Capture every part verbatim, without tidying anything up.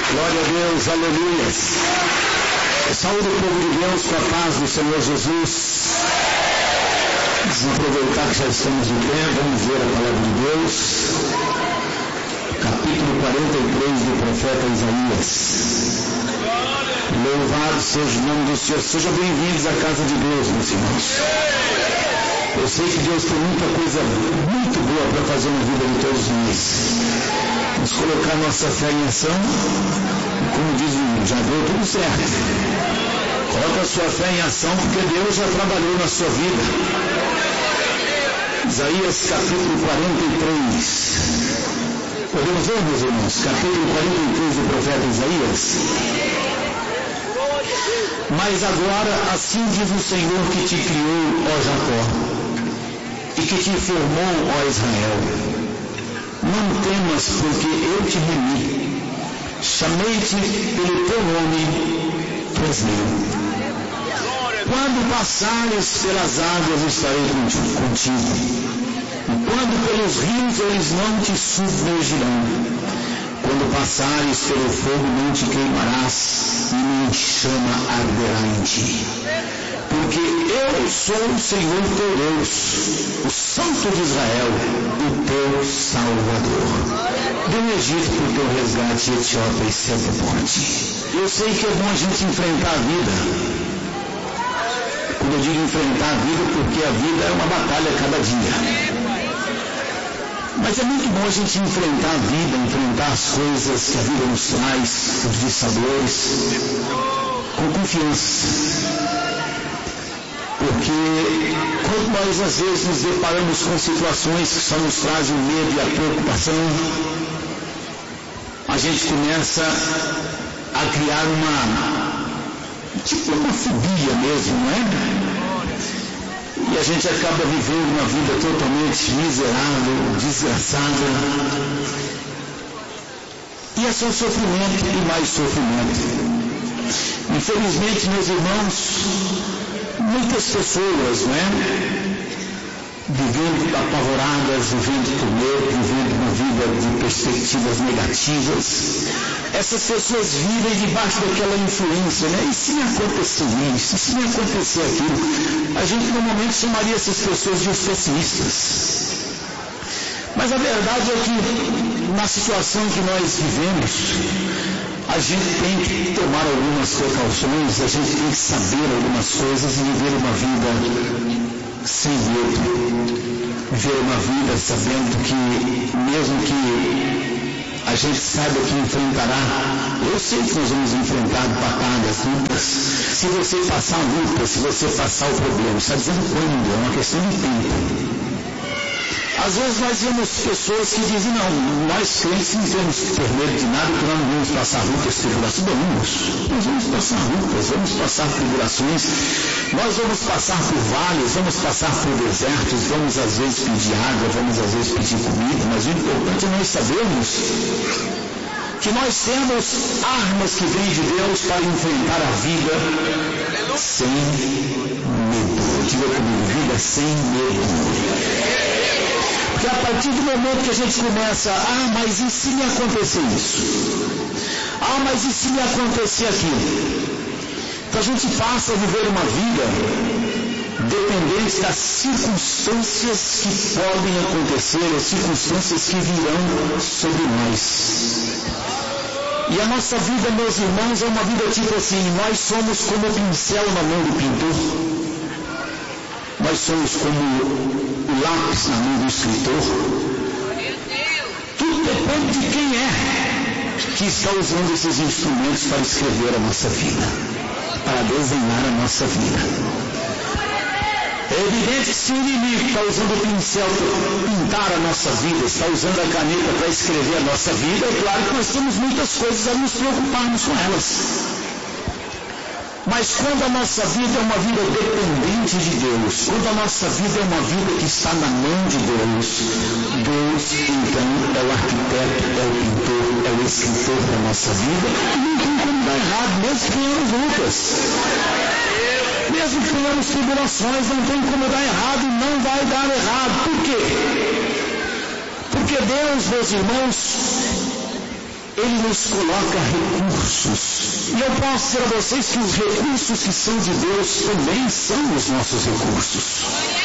Glória a Deus, aleluia. Saúde o povo de Deus com a paz do Senhor Jesus. Vamos aproveitar que já estamos em pé, vamos ver a palavra de Deus. Capítulo quarenta e três do profeta Isaías. Louvado seja o nome do Senhor. Sejam bem-vindos à casa de Deus, meus irmãos. Eu sei que Deus tem muita coisa muito boa para fazer na vida de todos nós. Vamos colocar nossa fé em ação. Como diz o já deu tudo certo. Coloca a sua fé em ação, porque Deus já trabalhou na sua vida. Isaías capítulo quarenta e três. Podemos ver, meus irmãos? Capítulo quarenta e três do profeta Isaías. Mas agora assim diz o Senhor que te criou, ó Jacó, e que te formou, ó Israel. Não temas, porque eu te remi. Chamei-te pelo teu nome, tu és meu. Quando passares pelas águas, estarei contigo. E quando pelos rios, eles não te submergirão. Quando passares pelo fogo, não te queimarás, e nem chama arderá em ti. Porque eu sou o Senhor teu Deus, o Santo de Israel, o teu Salvador. Do Egito por teu resgate, Etiópia e Seba-Ponte. Eu sei que é bom a gente enfrentar a vida. Quando eu digo enfrentar a vida, porque a vida é uma batalha a cada dia. Mas é muito bom a gente enfrentar a vida, enfrentar as coisas que a vida nos traz, os dissabores, com confiança. Porque quando nós às vezes nos deparamos com situações que só nos trazem o medo e a preocupação, a gente começa a criar uma, tipo uma fobia mesmo, não é? E a gente acaba vivendo uma vida totalmente miserável, desgraçada. E é só sofrimento e mais sofrimento. Infelizmente, meus irmãos, muitas pessoas, não é? Vivendo apavoradas, vivendo com medo, vivendo uma vida de perspectivas negativas. Essas pessoas vivem debaixo daquela influência, né? E se me acontecer isso, e se me acontecer aquilo? A gente normalmente chamaria essas pessoas de pessimistas. Mas a verdade é que na situação que nós vivemos, a gente tem que tomar algumas precauções, a gente tem que saber algumas coisas e viver uma vida sem medo, viver uma vida sabendo que, mesmo que a gente saiba que enfrentará, eu sei que nós vamos enfrentar batalhas, lutas. Se você passar a luta, se você passar o problema, está dizendo quando, é uma questão de tempo. Às vezes nós vemos pessoas que dizem, não, nós crentes não temos que ter medo de nada, porque nós não vamos passar lutas, tribulações. Vamos, nós vamos passar lutas, vamos passar tribulações, nós vamos passar por vales, vamos passar por desertos, vamos às vezes pedir água, vamos às vezes pedir comida, mas o importante é nós sabermos que nós temos armas que vêm de Deus para enfrentar a vida sem medo. Diga comigo, vida sem medo. Porque a partir do momento que a gente começa, ah, mas e se me acontecer isso? Ah, mas e se me acontecer aquilo? Então a gente passa a viver uma vida dependente das circunstâncias que podem acontecer, as circunstâncias que virão sobre nós. E a nossa vida, meus irmãos, é uma vida tipo assim, nós somos como o pincel na mão do pintor. Nós somos como o lápis na mão do escritor. Tudo depende de quem é que está usando esses instrumentos para escrever a nossa vida, para desenhar a nossa vida. É evidente que se o inimigo está usando o pincel para pintar a nossa vida, está usando a caneta para escrever a nossa vida, é claro que nós temos muitas coisas a nos preocuparmos com elas. Mas quando a nossa vida é uma vida dependente de Deus, quando a nossa vida é uma vida que está na mão de Deus, Deus então é o arquiteto, é o pintor, é o escritor da nossa vida, e não tem como dar errado, mesmo que tenhamos lutas, mesmo que tenhamos tribulações, não tem como dar errado e não vai dar errado. Por quê? Porque Deus, meus irmãos, Ele nos coloca recursos. E eu posso dizer a vocês que os recursos que são de Deus também são os nossos recursos.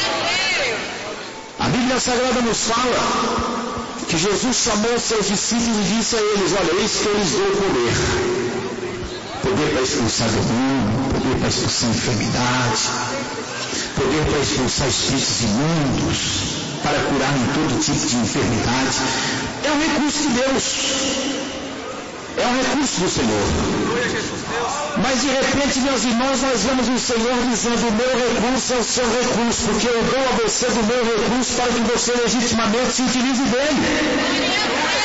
A Bíblia Sagrada nos fala que Jesus chamou seus discípulos e disse a eles: olha, eis que eu lhes dou poder. Poder para expulsar demônio, poder para expulsar enfermidade, poder para expulsar espíritos imundos, para curar em todo tipo de enfermidade. É um recurso de Deus. É um recurso do Senhor. Mas de repente, meus irmãos, nós vemos o Senhor dizendo: o meu recurso é o seu recurso, porque eu dou a você do meu recurso para que você legitimamente se utilize dele.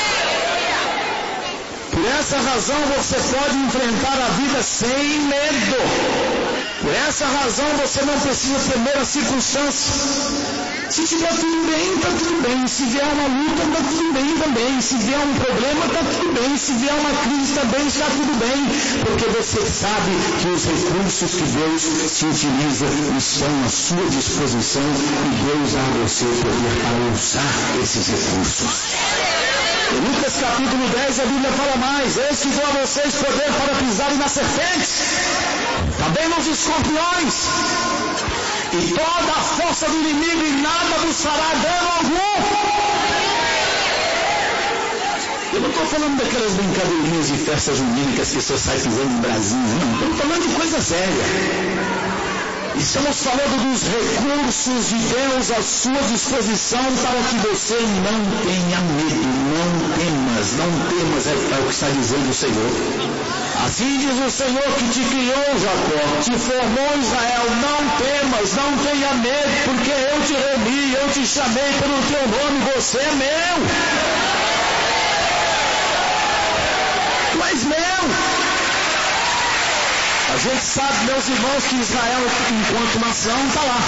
Por essa razão você pode enfrentar a vida sem medo. Por essa razão você não precisa temer as circunstâncias. Se tiver tudo bem, está tudo bem. Se vier uma luta, está tudo bem também. Se vier um problema, está tudo bem. Se vier uma crise também, está tudo bem. Porque você sabe que os recursos que Deus se utiliza estão à sua disposição e Deus dá a você o poder para usar esses recursos. Em Lucas capítulo dez, a Bíblia fala mais: eis que dou a vocês poder para pisarem nas serpentes, também nos escorpiões, e toda a força do inimigo, e nada vos fará dano algum. Eu não estou falando daquelas brincadeirinhas de festa junina que as pessoas saem pisando em brasinho, não. Estou falando de coisa séria. Estamos falando dos recursos de Deus à sua disposição para que você não tenha medo, não temas, não temas, é o que está dizendo o Senhor. Assim diz o Senhor que te criou, Jacó, te formou, Israel: não temas, não tenha medo, porque eu te remi, eu te chamei pelo teu nome, você é meu. Tu és meu. A gente sabe, meus irmãos, que Israel, enquanto nação, está lá.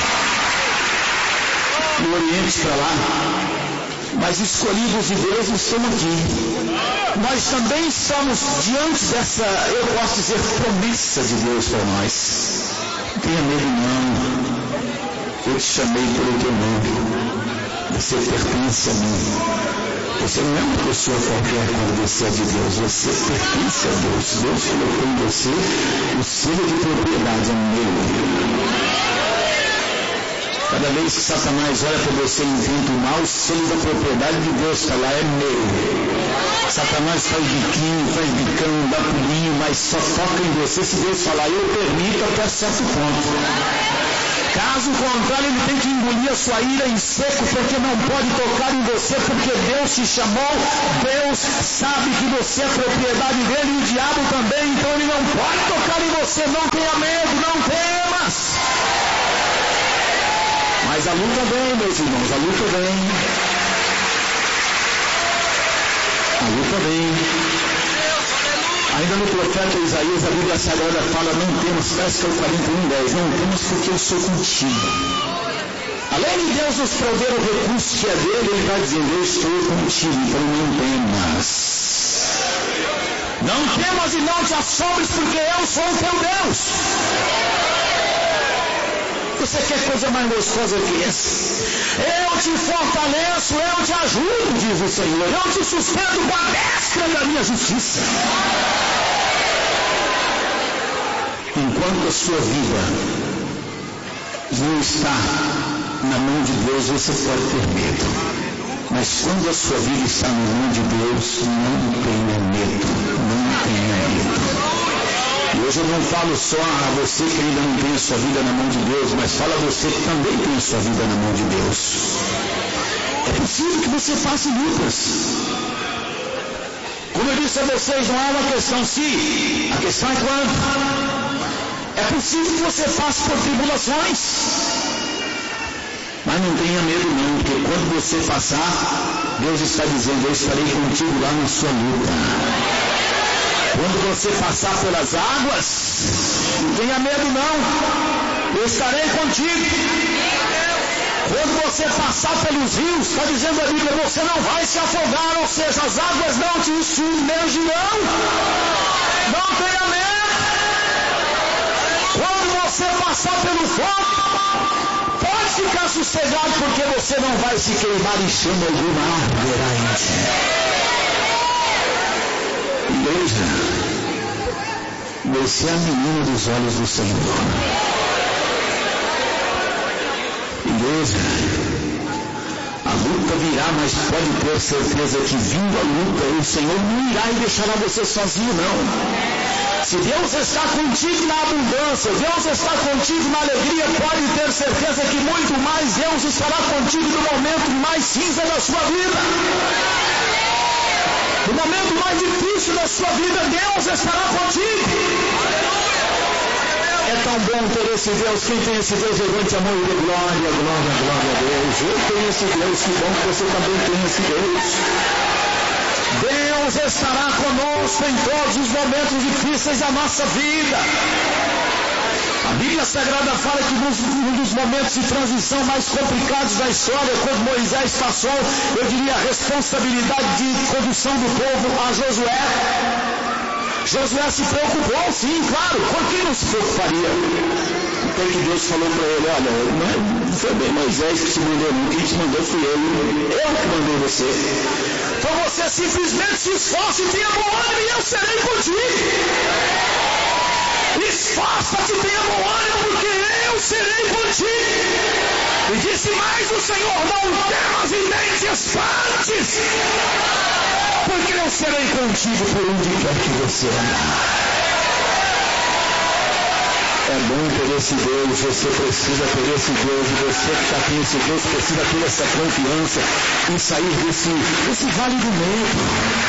O Oriente está lá. Mas escolhidos de Deus estão aqui. Nós também estamos diante dessa, eu posso dizer, promessa de Deus para nós. Não tenha medo não. Eu te chamei pelo teu nome. Você pertence a mim. Você não é uma pessoa qualquer quando você é de Deus. Você pertence a Deus. Deus colocou em você o selo de propriedade, é meu. Cada vez que Satanás olha para você e inventa o mal, o selo da propriedade de Deus está lá, é meu. Satanás faz biquinho, faz bicão, dá pulinho, mas só toca em você se Deus falar: eu permito até certo ponto. Caso contrário, ele tem que engolir a sua ira em seco, porque não pode tocar em você, porque Deus te chamou, Deus sabe que você é propriedade dele, e o diabo também, então ele não pode tocar em você. Não tenha medo, não temas. Mas a luta vem, meus irmãos, a luta vem. A luta vem. Ainda no profeta Isaías, a Bíblia Sagrada fala: não temos, parece que é o quarenta e um, dez, não temos porque eu sou contigo. Além de Deus nos prover o recurso que é dele, ele vai dizendo: eu estou contigo, então não temas. Não temas e não te assombres, porque eu sou o teu Deus. Você quer coisa mais gostosa que essa? Eu te fortaleço, eu te ajudo, diz o Senhor. Eu te sustento com a destra da minha justiça. Enquanto a sua vida não está na mão de Deus, você pode ter medo. Mas quando a sua vida está na mão de Deus, não tenha medo. Não tenha medo. E hoje eu não falo só a você que ainda não tem a sua vida na mão de Deus, mas falo a você que também tem a sua vida na mão de Deus. É possível que você passe lutas. Como eu disse a vocês, não é uma questão se, a questão é quando. É possível que você passe por tribulações. Mas não tenha medo não, porque quando você passar, Deus está dizendo: eu estarei contigo lá na sua luta. Quando você passar pelas águas, não tenha medo não, eu estarei contigo. Quando você passar pelos rios, está dizendo a Bíblia, você não vai se afogar, ou seja, as águas não te submergirão. Não tenha medo. Quando você passar pelo fogo, pode ficar sossegado, porque você não vai se queimar em chama alguma arderá em ti. Igreja, você é a menina dos olhos do Senhor. Igreja, a luta virá, mas pode ter certeza que vindo a luta, o Senhor não irá e deixará você sozinho, não. Se Deus está contigo na abundância, Deus está contigo na alegria, pode ter certeza que muito mais Deus estará contigo no momento mais cinza da sua vida. No momento mais difícil da sua vida, Deus estará contigo. É tão bom ter esse Deus. Quem tem esse Deus, levante a mão e dê glória, glória, glória a Deus. Eu tenho esse Deus, que bom que você também tem esse Deus. Deus estará conosco em todos os momentos difíceis da nossa vida. A Bíblia Sagrada fala que nos, um dos momentos de transição mais complicados da história, quando Moisés passou, eu diria, a responsabilidade de condução do povo a Josué. Josué se preocupou, sim, claro, por que não se preocuparia? Até que Deus falou para ele, olha, não foi bem Moisés que te mandou, não, quem te mandou fui eu, eu que mandei você. Então você simplesmente se esforce e tenha bom ânimo e eu serei contigo. Esforça-te e tenha bom ânimo, porque eu serei contigo. E disse mais o Senhor, não temas e nem te espantes, porque eu serei contigo por onde quer que você andar. É bom ter esse Deus, você precisa ter esse Deus, e você que já tem esse Deus precisa ter essa confiança em sair desse, desse vale do medo.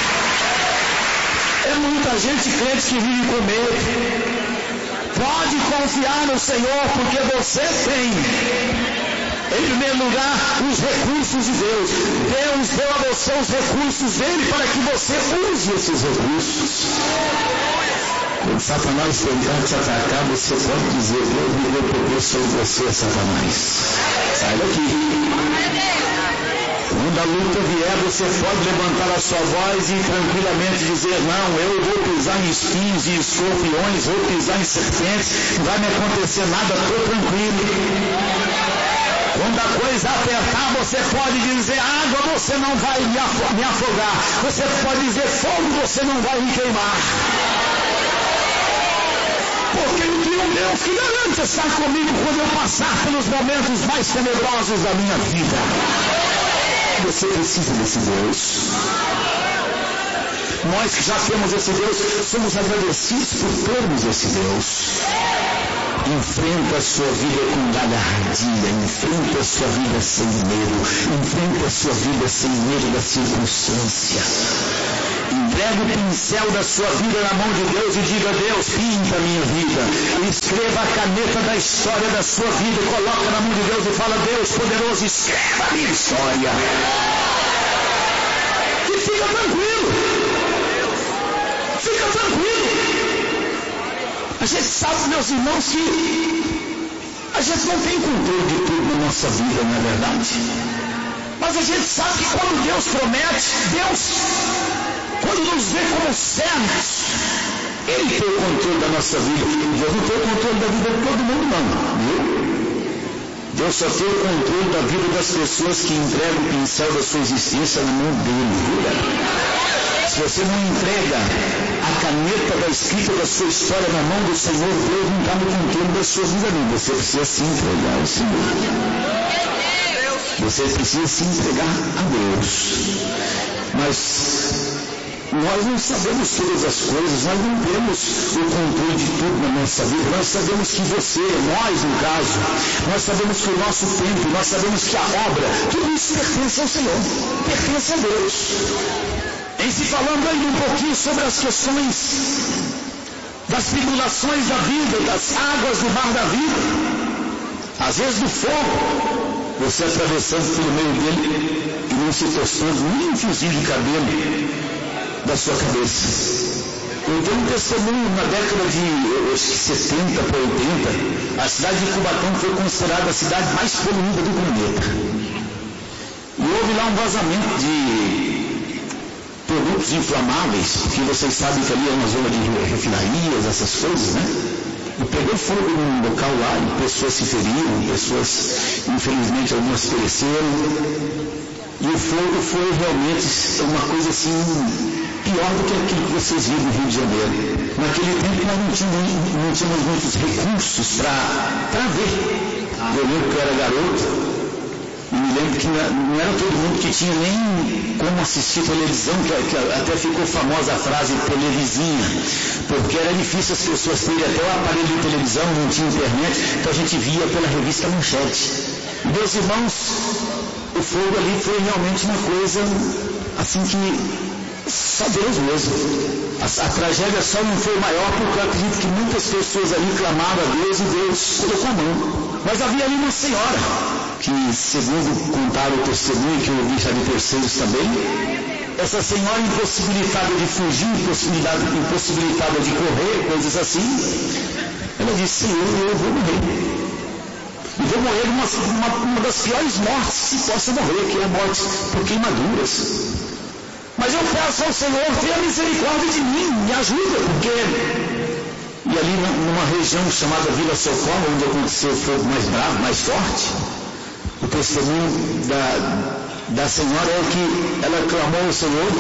É muita gente crente que vive com medo. Pode confiar no Senhor, porque você tem, em primeiro lugar, os recursos de Deus. Deus deu a você os recursos dele para que você use esses recursos. Quando Satanás tentar te atacar, você pode dizer, Deus me deu poder sobre você, Satanás. Sai daqui. Quando a luta vier, você pode levantar a sua voz e tranquilamente dizer, não, eu vou pisar em espinhos e escorpiões, vou pisar em serpentes, não vai me acontecer nada, estou tranquilo. Quando a coisa apertar, você pode dizer, água você não vai me afogar. Você pode dizer, fogo você não vai me queimar. Porque eu tenho um Deus que garante estar comigo quando eu passar pelos momentos mais tenebrosos da minha vida. Você precisa desse Deus. Nós que já temos esse Deus, somos agradecidos por termos esse Deus. Enfrenta a sua vida com galhardia, enfrenta a sua vida sem medo, enfrenta a sua vida sem medo da circunstância. Entrega o pincel da sua vida na mão de Deus e diga, Deus, pinta a minha vida. Escreva a caneta da história da sua vida, coloca na mão de Deus e fala, Deus poderoso, escreva a minha história. E fica tranquilo. Fica tranquilo. A gente sabe, meus irmãos, que a gente não tem controle de tudo na nossa vida, não é verdade? Mas a gente sabe que quando Deus promete, Deus, quando nos vê como servos, Ele tem o controle da nossa vida. Deus não tem o controle da vida de todo mundo, não. Viu? Deus só tem o controle da vida das pessoas que entregam o pincel da sua existência na mão dele. Viu? Se você não entrega a caneta da escrita da sua história na mão do Senhor, Deus não está no controle da sua vida, não. Você precisa se entregar ao Senhor. Você precisa se entregar a Deus. Mas nós não sabemos todas as coisas, nós não temos o controle de tudo na nossa vida. Nós sabemos que você, nós no caso, nós sabemos que o nosso tempo, nós sabemos que a obra, tudo isso pertence ao Senhor, pertence a Deus. Em se falando ainda um pouquinho sobre as questões das tribulações da vida, das águas do mar da vida, às vezes do fogo, você atravessando pelo meio dele e não se tostando nem um fiozinho de cabelo da sua cabeça. Eu tenho um testemunho na década de setenta para oitenta, a cidade de Cubatão foi considerada a cidade mais poluída do planeta. E houve lá um vazamento de produtos inflamáveis, porque vocês sabem que ali é uma zona de refinarias, essas coisas, né? E pegou fogo num local lá e pessoas se feriram, pessoas, infelizmente, algumas pereceram. E o fogo foi realmente uma coisa assim, pior do que aquilo que vocês viram no Rio de Janeiro. Naquele tempo nós não tínhamos, não tínhamos muitos recursos para ver. Eu lembro que eu era garoto, e me lembro que não era todo mundo que tinha nem como assistir televisão, que, que até ficou famosa a frase televizinha, porque era difícil as pessoas terem até o aparelho de televisão, não tinha internet, então a gente via pela revista Manchete. Meus irmãos, o fogo ali foi realmente uma coisa assim que só Deus mesmo. A, a tragédia só não foi maior porque eu acredito que muitas pessoas ali clamaram a Deus e Deus colocou a mão. Mas havia ali uma senhora que, segundo contaram o testemunho, que eu ouvi já de terceiros também, essa senhora impossibilitada de fugir, impossibilitada, impossibilitada de correr, coisas assim, ela disse: Senhor, eu vou morrer. E vou morrer uma, uma, uma das piores mortes que se possa morrer, que é a morte por queimaduras. Mas eu peço ao Senhor, tenha misericórdia de mim, me ajuda, porque... E ali numa região chamada Vila Socorro, onde aconteceu o fogo mais bravo, mais forte, o testemunho da, da senhora é que ela clamou ao Senhor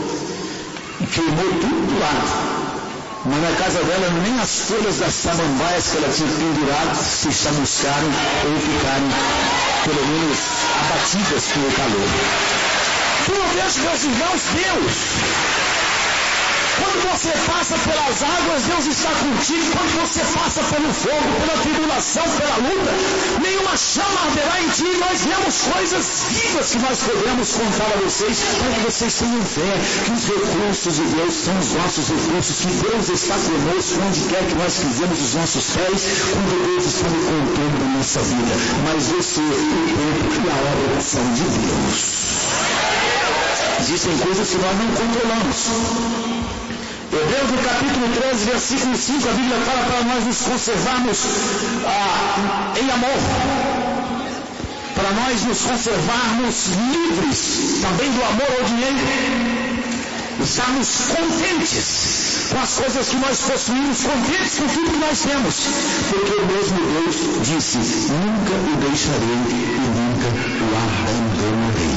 e queimou tudo do lado. Mas na casa dela nem as folhas das samambaias que ela tinha pendurado se chamuscaram ou ficaram, pelo menos, abatidas pelo calor. Tu não vejo, meus irmãos, Deus. Quando você passa pelas águas, Deus está contigo. Quando você passa pelo fogo, pela tribulação, pela luta, nenhuma chama arderá em ti. Nós vemos coisas vivas que nós podemos contar a vocês, para que vocês tenham fé que os recursos de Deus são os nossos recursos, que Deus está conosco onde quer que nós fizemos os nossos pés, quando Deus está no controle da nossa vida. Mas você, o tempo e a obra são de Deus. Existem coisas que nós não controlamos. Hebreus no capítulo treze, versículo cinco, a Bíblia fala para nós nos conservarmos ah, em amor, para nós nos conservarmos livres também do amor ao dinheiro, estarmos contentes com as coisas que nós possuímos, contentes com tudo que nós temos, porque o mesmo Deus disse: nunca o deixarei e nunca o abandonarei.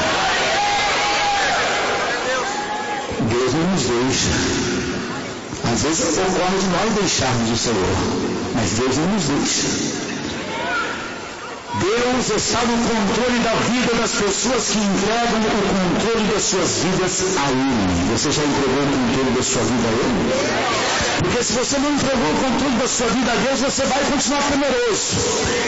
Deus não nos deixa. Às vezes ocorre de nós deixarmos o Senhor, mas Deus não nos deixa. Deus está no controle da vida das pessoas que entregam o controle das suas vidas a Ele. Você já entregou o controle da sua vida a Ele? Porque se você não entregou o controle da sua vida a Deus, você vai continuar temeroso.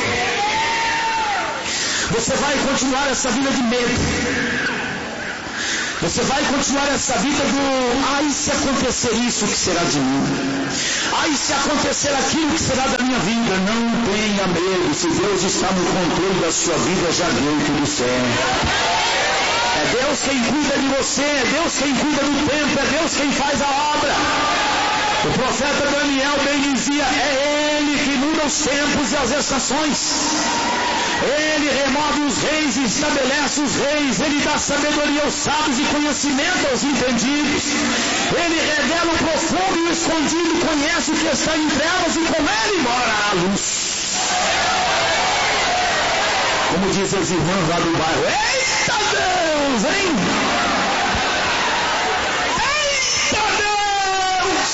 Você vai continuar essa vida de medo. Você vai continuar essa vida do: ai, se acontecer isso, o que será de mim? Ai, se acontecer aquilo, o que será da minha vida? Não tenha medo, se Deus está no controle da sua vida, já deu tudo certo. É Deus quem cuida de você, é Deus quem cuida do tempo, é Deus quem faz a obra. O profeta Daniel bem dizia: é Ele que muda os tempos e as estações. Ele remove os reis e estabelece os reis. Ele dá sabedoria aos sábios e conhecimento aos entendidos. Ele revela o profundo e o escondido, conhece o que está em trevas e com ele mora a luz. Como dizem as irmãs lá do bairro: eita Deus, hein? Eita Deus!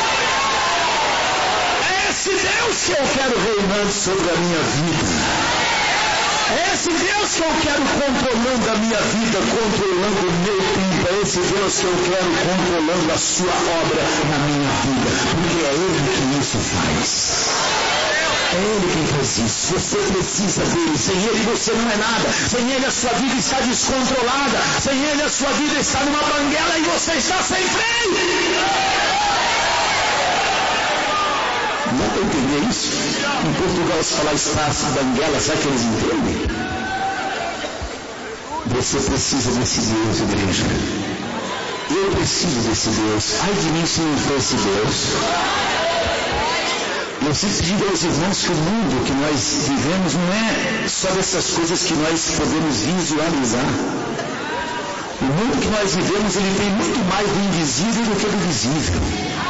É esse Deus que eu quero reinando sobre a minha vida. É esse Deus que eu quero controlando a minha vida, controlando o meu tempo. É esse Deus que eu quero controlando a sua obra na minha vida. Porque é Ele que isso faz. É Ele quem faz isso. Você precisa dele. Sem Ele você não é nada. Sem Ele a sua vida está descontrolada. Sem Ele a sua vida está numa banguela e você está sem freio. Dá para entender isso? Em Portugal, se falar espaço, banguela, sabe que eles entendem? Você precisa desse Deus, igreja. Eu preciso desse Deus. Ai de mim se não for esse Deus. Eu sempre digo aos irmãos que o mundo que nós vivemos não é só dessas coisas que nós podemos visualizar. O mundo que nós vivemos, ele tem muito mais do invisível do que do visível.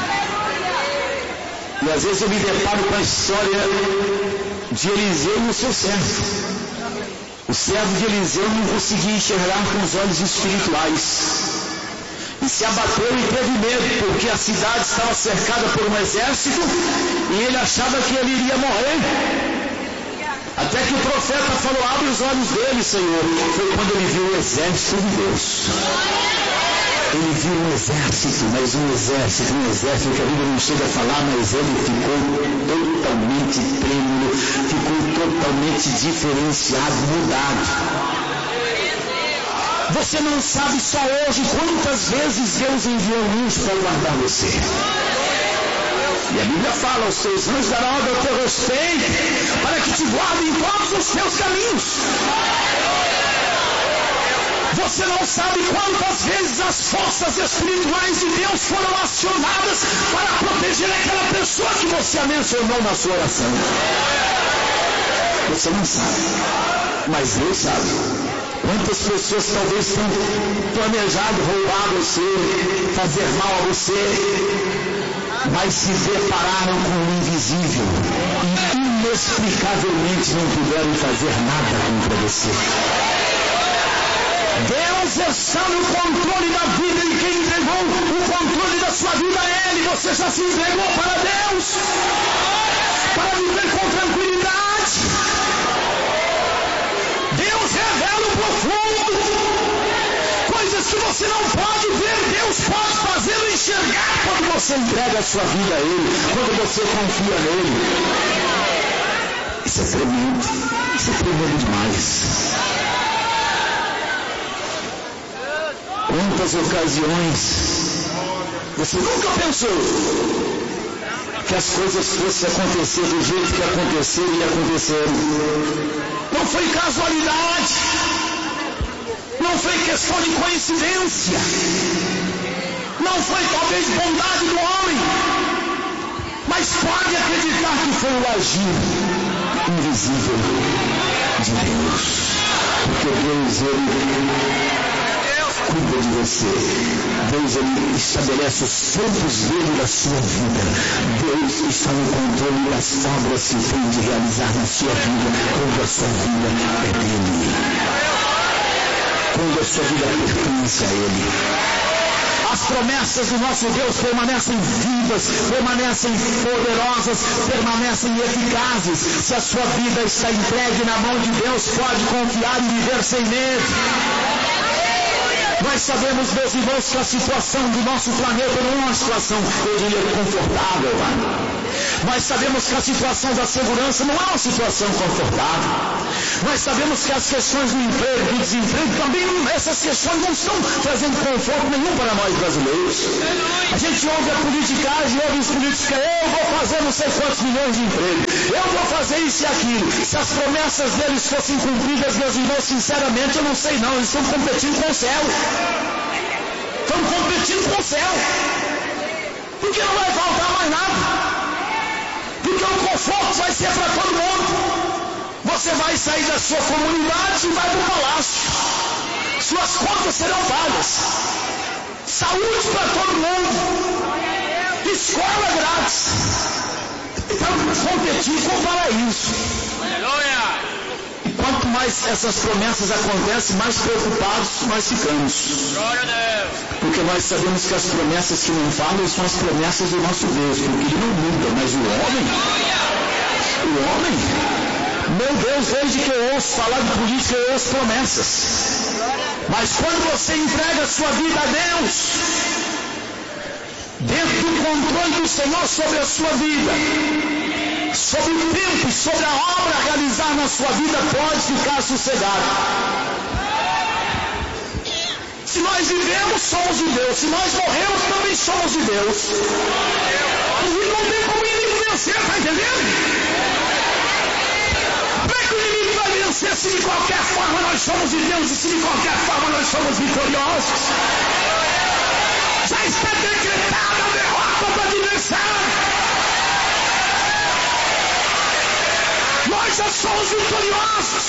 E às vezes eu me deparo com a história de Eliseu e o seu servo. O servo de Eliseu não conseguia enxergar com os olhos espirituais. E se abateu e teve medo, porque a cidade estava cercada por um exército e ele achava que ele iria morrer. Até que o profeta falou: abre os olhos dele, Senhor. Foi quando ele viu o exército de Deus. Ele viu um exército, mas um exército, um exército que a Bíblia não chega a falar, mas ele ficou totalmente trêmulo, ficou totalmente diferenciado, mudado. Você não sabe só hoje quantas vezes Deus enviou anjos para guardar você. E a Bíblia fala: os seus anjos darão ordem ao teu respeito, para que te guardem em todos os teus caminhos. Você não sabe quantas vezes as forças espirituais de Deus foram acionadas para proteger aquela pessoa que você mencionou na sua oração. Você não sabe, mas Deus sabe. Quantas pessoas talvez tenham planejado roubar você, fazer mal a você, mas se depararam com o invisível e inexplicavelmente não puderam fazer nada contra você. Deus está no controle da vida, e quem entregou o controle da sua vida é Ele. Você já se entregou para Deus, para viver com tranquilidade. Deus revela o profundo, coisas que você não pode ver, Deus pode fazê-lo enxergar quando você entrega a sua vida a Ele, quando você confia nele. Isso é tremendo, isso é tremendo demais. Quantas ocasiões você nunca pensou que as coisas fossem acontecer do jeito que aconteceram e aconteceram? Não foi casualidade, não foi questão de coincidência, não foi talvez bondade do homem, mas pode acreditar que foi o agir invisível de Deus, porque Deus, Ele cuida de você. Deus, Ele estabelece os tempos dele na sua vida. Deus está no controle das obras que tem de realizar na sua vida, quando a sua vida é dele, quando a sua vida pertence a Ele. As promessas do nosso Deus permanecem vivas, permanecem poderosas, permanecem eficazes. Se a sua vida está entregue na mão de Deus, pode confiar e viver sem medo. Nós sabemos, meus irmãos, que a situação do nosso planeta não é uma situação, eu diria, confortável. Nós sabemos que a situação da segurança não é uma situação confortável. Nós sabemos que as questões do emprego, do desemprego, também essas questões não estão trazendo conforto nenhum para nós brasileiros. A gente ouve a politicagem, ouve os políticos que eu vou fazer não sei quantos milhões de empregos, eu vou fazer isso e aquilo. Se as promessas deles fossem cumpridas, meus irmãos, sinceramente eu não sei não, eles estão competindo com o céu. Estão competindo com o céu. Porque não vai faltar mais nada. Porque o conforto vai ser para todo mundo. Você vai sair da sua comunidade e vai para o palácio. Suas contas serão pagas. Saúde para todo mundo. Escola grátis. Então, competir com o paraíso. Aleluia! Quanto mais essas promessas acontecem, mais preocupados nós ficamos. Porque nós sabemos que as promessas que não falam são as promessas do nosso Deus, porque Ele não muda, mas o homem, o homem, meu Deus, desde que eu ouço falar de política, eu ouço promessas. Mas quando você entrega a sua vida a Deus, dentro do controle do Senhor sobre a sua vida, sobre o tempo e sobre a obra a realizar na sua vida, pode ficar sossegado. Se nós vivemos, somos de Deus. Se nós morremos, também somos de Deus. E não tem como o inimigo vencer, está entendendo? Como é que o inimigo vai vencer se de qualquer forma nós somos de Deus e se de qualquer forma nós somos vitoriosos? Já está decretada a derrota do adversário. Nós já somos vitoriosos.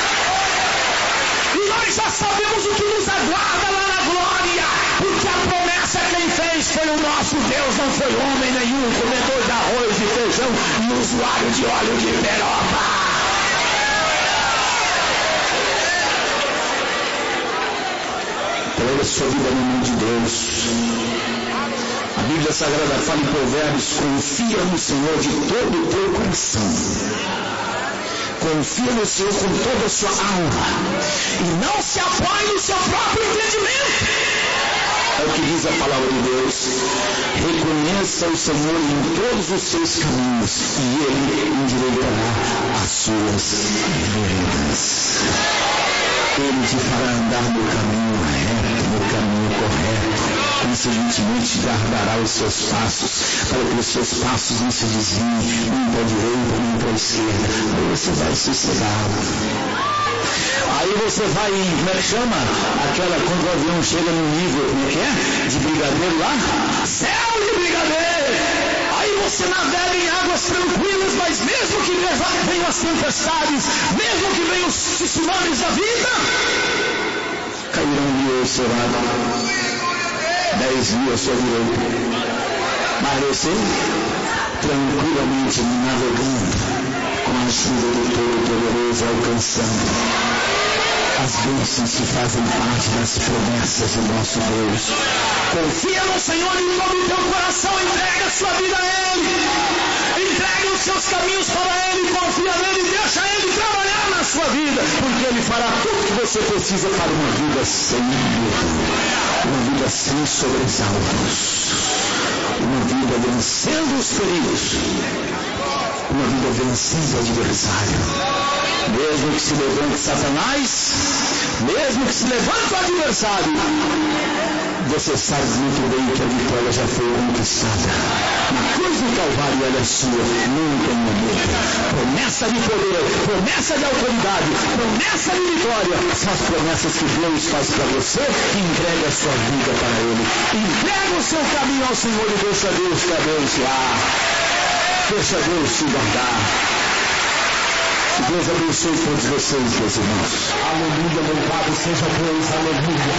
E nós já sabemos o que nos aguarda lá na glória. Porque a promessa quem fez foi o nosso Deus, não foi homem nenhum, comedor de arroz e feijão e usuário de óleo de peroba. entregue a sua vida na mão de Deus. A Bíblia Sagrada fala em Provérbios: confia no Senhor de todo o teu coração. Confia no Senhor com toda a sua alma. E não se apoie no seu próprio entendimento. É o que diz a palavra de Deus. Reconheça o Senhor em todos os seus caminhos, e Ele endireitará as suas veredas. Ele te fará andar no caminho reto, no caminho correto. Consequentemente guardará os seus passos, para que os seus passos não se desviem, nem para a direita, nem para a esquerda. Aí você vai sossegado. Aí você vai, como é que chama? Aquela, quando o avião chega no nível, como é que é? De brigadeiro lá? Céu de brigadeiro! Aí você navega em águas tranquilas, mas mesmo que venham as tempestades, mesmo que venham os tsunamis da vida, cairão mil ao seu lado, dez mil à sua direita. Mas você, tranquilamente navegando, com a ajuda do Todo-Poderoso, alcançando as bênçãos que fazem parte das promessas do nosso Deus. Confia no Senhor em todo o teu coração, entrega a sua vida a Ele, entrega os seus caminhos para Ele, confia nele e deixa Ele trabalhar na sua vida, porque Ele fará tudo que você precisa para uma vida sem medo, uma vida sem sobressaltos, uma vida vencendo os perigos, uma vida vencendo o adversário. Mesmo que se levante Satanás, mesmo que se levante o adversário, você sabe muito bem que a vitória já foi conquistada. Na cruz do Calvário ela é sua, não tenha medo. Promessa de poder, promessa de autoridade, promessa de vitória, são as promessas que Deus faz para você, que entrega a sua vida para Ele. Entrega o seu caminho ao Senhor e deixa Deus te abençoar. Deixa Deus te guardar. Deus abençoe todos vocês, meus irmãos. Aleluia, louvado seja Deus, aleluia.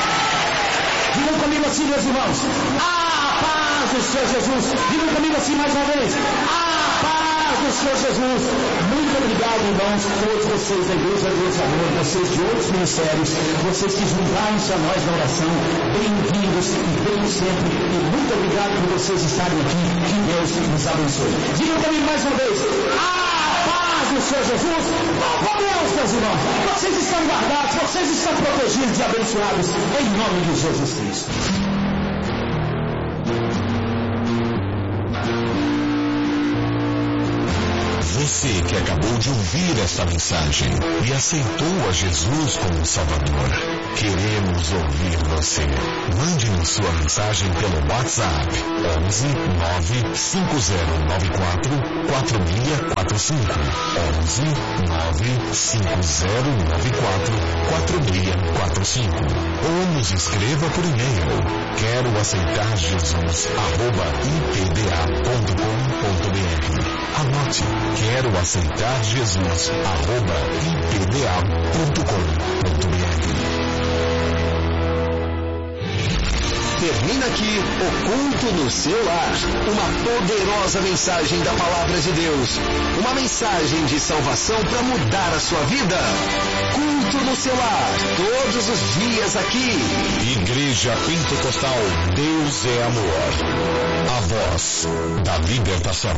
Digam comigo assim, meus irmãos. A paz do Senhor Jesus. Digam comigo assim mais uma vez. A paz do Senhor Jesus. Muito obrigado, irmãos, todos vocês da Igreja Deus Amor, vocês de outros ministérios, vocês que juntaram-se a nós na oração. Bem-vindos e venham sempre. E muito obrigado por vocês estarem aqui. Que Deus nos abençoe. Digam comigo mais uma vez. A do Senhor Jesus, oh Deus, meus irmãos, vocês estão guardados, vocês estão protegidos e abençoados em nome de Jesus Cristo. Você que acabou de ouvir esta mensagem e aceitou a Jesus como Salvador, queremos ouvir você. Mande-nos sua mensagem pelo WhatsApp onze nove cinco zero nove quatro quatro seis quatro cinco onze nove cinco zero nove quatro quatro seis quatro cinco ou nos escreva por e-mail quero aceitar Jesus arroba i p d a ponto com ponto b r. Anote, quero aceitar Jesus arroba i p d a ponto com ponto b r. Termina aqui o Culto no Seu Lar, uma poderosa mensagem da Palavra de Deus, uma mensagem de salvação para mudar a sua vida. Culto no Seu Lar, todos os dias aqui. Igreja Pentecostal, Deus é Amor, a voz da libertação.